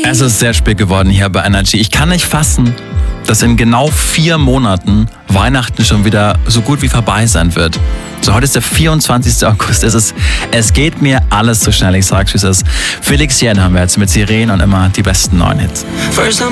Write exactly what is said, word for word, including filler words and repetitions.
Es ist sehr spät geworden hier bei Energy. Ich kann nicht fassen, dass in genau vier Monaten Weihnachten schon wieder so gut wie vorbei sein wird. So, heute ist der vierundzwanzigster August. Es, ist, es geht mir alles zu schnell. Ich sag's, wie es ist. Felix Jähn haben wir jetzt mit Sirenen und immer die besten neuen Hits. First I'm